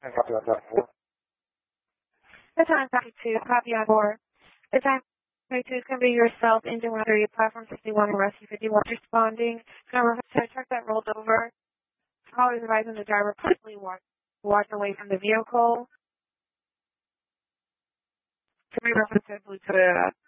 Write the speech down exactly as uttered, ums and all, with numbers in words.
copy on that four. The time copy two, copy on four. The time copy two is going to be yourself, engine one three, platform sixty-one, and rescue fifty-one responding. Number five, truck that rolled over. Always advising the driver quickly walk, walk away from the vehicle. To be referenced to Blue Toyota.